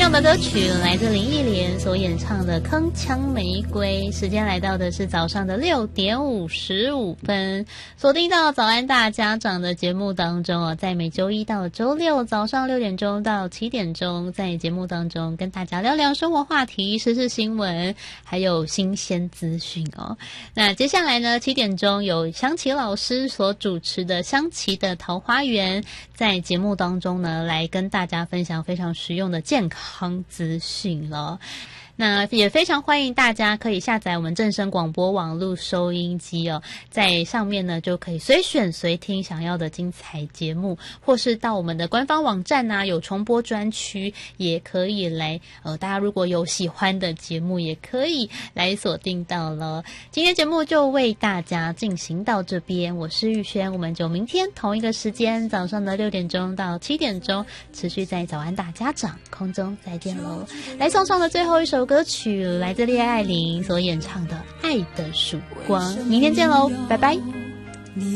听到的歌曲来自林忆莲所演唱的《铿锵玫瑰》，时间来到的是早上的6点55分，锁定到早安大家长的节目当中哦，在每周一到周六早上6点钟到7点钟，在节目当中跟大家聊聊生活话题、时事新闻，还有新鲜资讯哦。那接下来呢，7点钟有湘琪老师所主持的湘琪的桃花源，在节目当中呢，来跟大家分享非常实用的健康资讯了。那也非常欢迎大家可以下载我们正声广播网络收音机哦，在上面呢就可以随选随听想要的精彩节目，或是到我们的官方网站啊，有重播专区也可以来大家如果有喜欢的节目也可以来锁定到了。今天节目就为大家进行到这边，我是玉轩，我们就明天同一个时间早上的6点钟到7点钟持续在早安大家长空中再见咯。来送上的最后一首歌曲来自烈爱玲所演唱的《爱的曙光》，明天见咯，拜拜。